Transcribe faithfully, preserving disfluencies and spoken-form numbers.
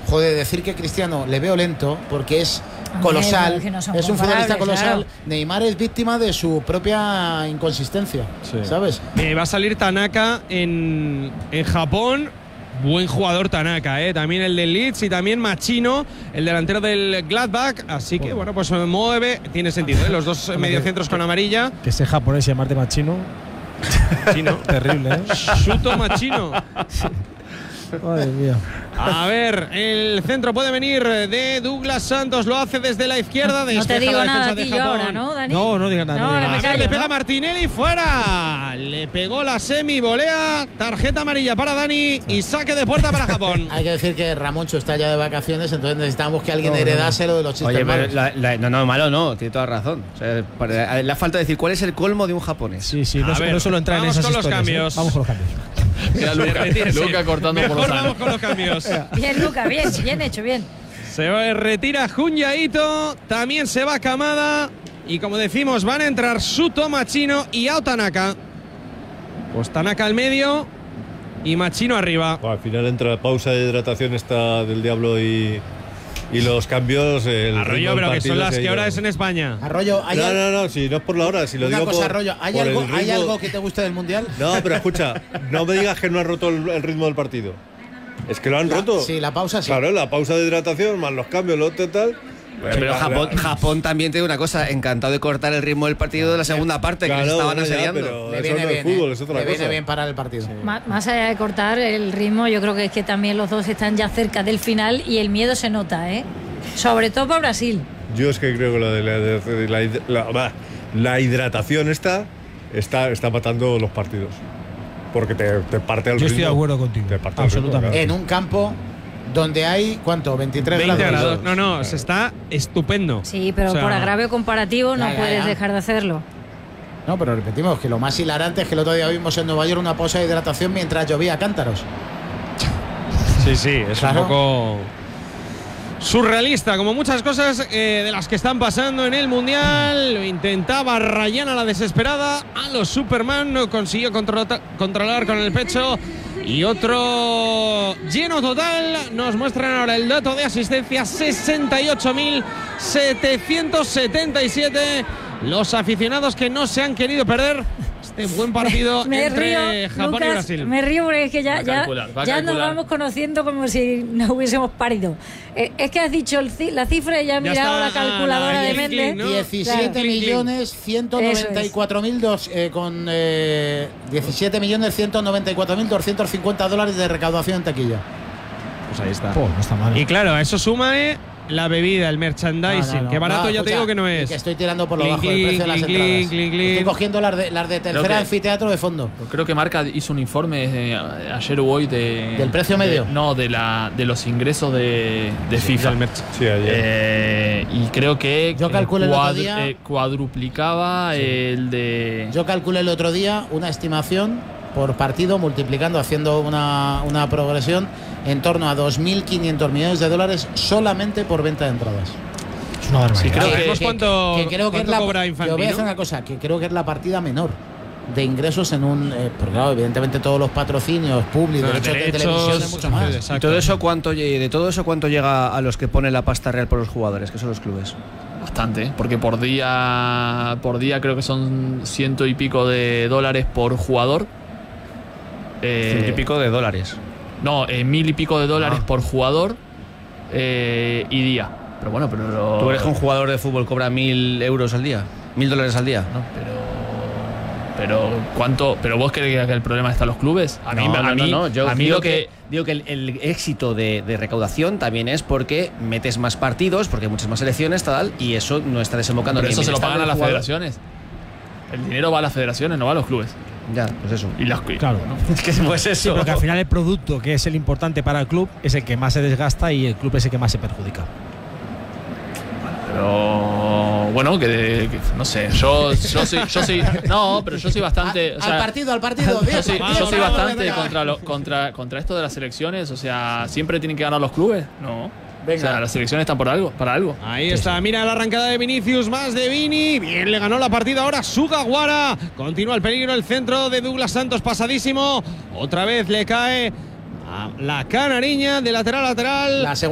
joder, decir que Cristiano le veo lento porque es colosal, Hombre, que no son es un futbolista colosal. claro. Neymar es víctima de su propia inconsistencia, sí. ¿sabes? Eh, va a salir Tanaka en, en Japón. Buen jugador Tanaka, ¿eh? También el del Leeds y también Machino, el delantero del Gladbach. Así que, bueno, pues mueve. Tiene sentido, ¿eh? Los dos mediocentros con amarilla. Que ese japonés llamarte Machino. Chino. Terrible, ¿eh? Shuto Machino. Madre mía. A ver, el centro puede venir de Douglas Santos, lo hace desde la izquierda. No te digo la nada a de ti yo Japón. ahora, ¿no, Dani? No, no digas nada. No, No, ahora digas me nada. callo, Le pega ¿no? Martinelli fuera. Le pegó la semi, volea. Tarjeta amarilla para Dani y saque de puerta para Japón. Hay que decir que Ramoncho está ya de vacaciones, entonces necesitamos que alguien No, no, heredase lo de los chistes Oye, pero malos. la, la, no, no, malo no, tiene toda razón. O sea, para, le falta decir cuál es el colmo de un japonés. Sí, sí, no, A ver, no solo entrar en vamos esas con los historias, ¿eh? cambios. Vamos con los cambios. Mira, Luca, Retírese. Luca cortando por Mejor los vamos años. con los cambios. Bien, Luca, bien, bien hecho, bien. Se retira Junya Ito, también se va Kamada y como decimos van a entrar Shuto Machino y Ao Tanaka. Pues Tanaka al medio y Machino arriba. Bueno, al final entra la pausa de hidratación esta del Diablo y, y los cambios. El Arroyo, pero que son las que ahora es en España. Arroyo, ¿hay No, al- no, no, si no es por la hora, si lo una digo cosa, por, Arroyo, ¿hay por algo, el ¿hay ritmo. algo que te guste del Mundial? No, pero escucha, no me digas que no han roto el, el ritmo del partido. Es que lo han La- roto. sí, la pausa sí. Claro, la pausa de hidratación, más los cambios, lo otro y tal. Bueno, pero Japón, Japón también tiene una cosa, encantado de cortar el ritmo del partido de la segunda parte, que Claro, les estaban bueno, ya, asediando. pero Le eso viene no bien, es fútbol, ¿eh? es otra Le cosa. viene bien parar el partido. Má- Más allá de cortar el ritmo, yo creo que es que también los dos están ya cerca del final y el miedo se nota, ¿eh? Sobre todo para Brasil. Yo es que creo que lo de la, de la, hid- la- va, la hidratación esta está, está matando los partidos. Porque te, te parte el Yo ritmo. estoy de acuerdo contigo. Te parte el ritmo, Absolutamente. claro. En un campo donde hay, ¿cuánto? veintitrés veinte grados. grados. No, no, se está estupendo. Sí, pero O sea, por agravio comparativo no Ya, ya, puedes ya. dejar de hacerlo. No, pero repetimos que lo más hilarante es que el otro día vimos en Nueva York una pausa de hidratación mientras llovía cántaros. Sí, sí, es Claro. un poco surrealista, como muchas cosas eh, de las que están pasando en el Mundial. Lo intentaba Ryan a la desesperada, a los Superman, no consiguió controla- controlar con el pecho. Y otro lleno total. Nos muestran ahora el dato de asistencia: sesenta y ocho mil setecientos setenta y siete. Los aficionados que no se han querido perder este buen partido Me entre río, Japón Lucas, y Brasil. me río porque es que ya, Va a ya, calcular, va a ya nos calcular. vamos conociendo como si nos hubiésemos parido. Eh, es que has dicho el ci- la cifra y ya he Ya mirado está, la calculadora ah, de la Méndez. Clean, ¿no? diecisiete Claro. millones ciento noventa y cuatro mil dos eh, con eh, diecisiete millones ciento noventa y cuatro mil doscientos cincuenta dólares de recaudación en taquilla. Pues ahí está. Po, no está mal. Y claro, a eso suma eh, la bebida, el merchandising. No, no, no. que barato No, ya te escucha, digo que no y es. que estoy tirando por lo Clink, bajo del precio de las clink, entradas. clink, clink. Estoy cogiendo las de, las de tercera que- anfiteatro de fondo. Creo que Marca hizo un informe eh, ayer o hoy de. ¿Del precio medio? de- no, de la de los ingresos de, de FIFA. Sí, ayer. Eh, y creo que Yo eh, calculo el otro cuad- día- eh, cuadruplicaba el de. Yo calculé el otro día una estimación por partido, multiplicando, haciendo una, una progresión en torno a dos mil quinientos millones de dólares solamente por venta de entradas. Es una barbaridad. Sí, creo que- ¿Sabemos cuánto, que creo que es cuánto la, cobra yo voy a hacer Infantino? una cosa, que creo que es la partida menor de ingresos en un... Eh, porque claro, evidentemente todos los patrocinios públicos, Los derechos de derechos, televisión es mucho más. exacto. ¿Y todo eso cuánto, lle- de todo eso cuánto llega a los que ponen la pasta real por los jugadores, que son los clubes? Bastante, ¿eh? Porque por día por día creo que son ciento y pico de dólares por jugador. Eh, Ciento y pico de dólares. No, eh, mil y pico de dólares Ah. por jugador eh, y día. Pero bueno, pero lo- ¿Tú crees que un jugador de fútbol cobra mil euros al día? ¿Mil dólares al día? No, pero pero cuánto, pero vos crees que el problema está en los clubes? A mí, No, a no, mí, no, no. Yo a mí digo lo que, digo que el, el éxito de, de recaudación también es porque metes más partidos, porque hay muchas más elecciones, tal, y eso no está desembocando pero en el eso se lo bienestar pagan a del las jugador. federaciones. El dinero va a las federaciones, no va a los clubes. Ya, pues eso. Y las Claro. Es que pues eso. Porque al final el producto que es el importante para el club es el que más se desgasta y el club es el que más se perjudica. Pero bueno, que, que no sé, yo, yo soy, yo soy, no, pero yo soy bastante, o sea, al partido, al partido. yo soy, bien, yo soy bravo, bastante venga. contra, lo, contra contra esto de las selecciones, o sea, siempre tienen que ganar los clubes, no. Venga. O sea, las selecciones están por algo, para algo. Ahí está, mira la arrancada de Vinicius, más de Vini. Bien, le ganó la partida ahora Sugawara. Continúa el peligro, el centro de Douglas Santos, pasadísimo. Otra vez le cae a la canariña de lateral a lateral. La